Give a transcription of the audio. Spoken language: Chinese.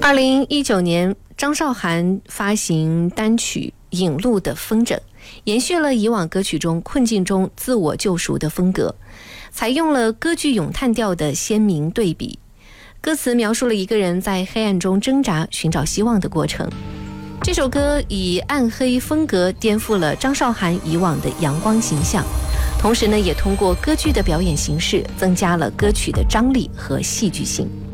2019年，张韶涵发行单曲《引路的风筝》，延续了以往歌曲中困境中自我救赎的风格，采用了歌剧咏叹调的鲜明对比。歌词描述了一个人在黑暗中挣扎、寻找希望的过程。这首歌以暗黑风格颠覆了张韶涵以往的阳光形象，同时呢，也通过歌剧的表演形式增加了歌曲的张力和戏剧性。